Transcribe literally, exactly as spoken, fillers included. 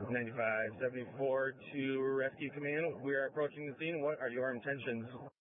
ninety-five seventy-four to Rescue Command. We are approaching the scene. What are your intentions?